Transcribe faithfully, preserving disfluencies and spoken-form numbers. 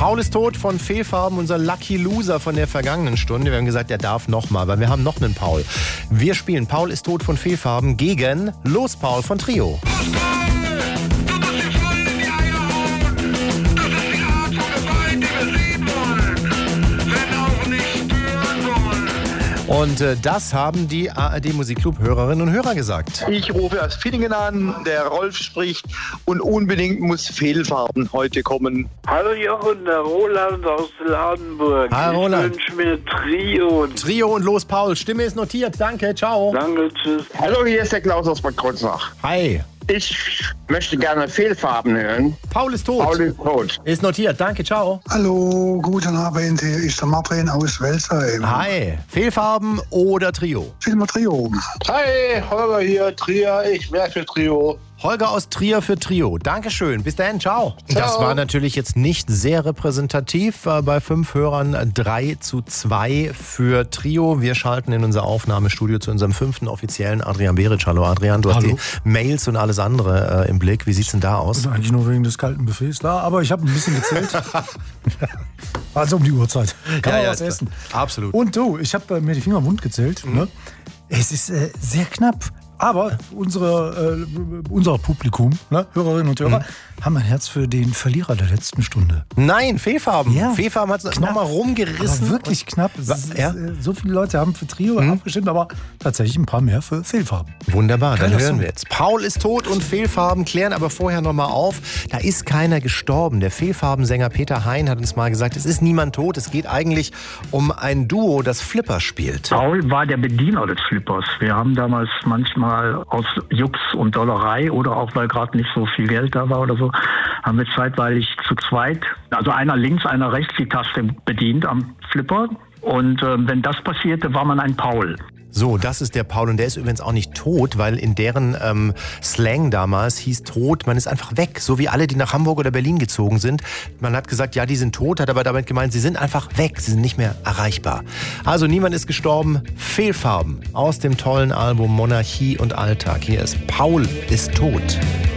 Paul ist tot von Fehlfarben, unser Lucky Loser von der vergangenen Stunde. Wir haben gesagt, er darf nochmal, weil wir haben noch einen Paul. Wir spielen Paul ist tot von Fehlfarben gegen Los Paul von Trio. Und äh, das haben die A R D-Musikclub-Hörerinnen und Hörer gesagt. Ich rufe aus Villingen an, der Rolf spricht und unbedingt muss Fehlfarben heute kommen. Hallo Jochen, der Roland aus Ladenburg. Hallo Roland. Ich wünsche mir Trio. Trio und Los Paul. Stimme ist notiert. Danke, ciao. Danke, tschüss. Hallo, hier ist der Klaus aus Bad Kreuznach. Hi. Ich möchte gerne Fehlfarben hören. Paul ist tot. Paul ist tot. Ist notiert. Danke, ciao. Hallo, guten Abend. Hier ist der Martin aus Welsheim. Hi. Fehlfarben oder Trio? Film Trio. Hi, Holger hier, Trier, ich wäre für Trio. Holger aus Trier für Trio. Dankeschön. Bis dahin. Ciao. Ciao. Das war natürlich jetzt nicht sehr repräsentativ. Bei fünf Hörern drei zu zwei für Trio. Wir schalten in unser Aufnahmestudio zu unserem fünften offiziellen Adrian Beric. Hallo Adrian, du Hallo. hast die Mails und alles andere äh, im Blick. Wie sieht's denn da aus? Also eigentlich nur wegen des kalten Buffets da, aber ich habe ein bisschen gezählt. Also um die Uhrzeit. Kann Ja, man ja, was ist essen. klar. Absolut. Und du, ich habe äh, mir die Finger im Mund gezählt. Mhm. Ne? Es ist äh, sehr knapp. Aber unsere, äh, unser Publikum, ne, Hörerinnen und Hörer, mhm. haben ein Herz für den Verlierer der letzten Stunde. Nein, Fehlfarben. Ja. Fehlfarben hat es nochmal rumgerissen. Aber wirklich knapp. Es ist, ja? So viele Leute haben für Trio mhm. abgestimmt, aber tatsächlich ein paar mehr für Fehlfarben. Wunderbar, dann Geiler hören Song. wir jetzt. Paul ist tot und Fehlfarben, klären aber vorher nochmal auf. Da ist keiner gestorben. Der Fehlfarbensänger Peter Hein hat uns mal gesagt, es ist niemand tot. Es geht eigentlich um ein Duo, das Flipper spielt. Paul war der Bediener des Flippers. Wir haben damals manchmal aus Jux und Dollerei oder auch weil gerade nicht so viel Geld da war oder so, haben wir zeitweilig zu zweit, also einer links, einer rechts die Taste bedient am Flipper. Und äh, wenn das passierte, war man ein Paul. So, das ist der Paul und der ist übrigens auch nicht tot, weil in deren ähm, Slang damals hieß tot, man ist einfach weg. So wie alle, die nach Hamburg oder Berlin gezogen sind. Man hat gesagt, ja, die sind tot, hat aber damit gemeint, sie sind einfach weg, sie sind nicht mehr erreichbar. Also niemand ist gestorben, Fehlfarben aus dem tollen Album Monarchie und Alltag. Hier ist Paul ist tot.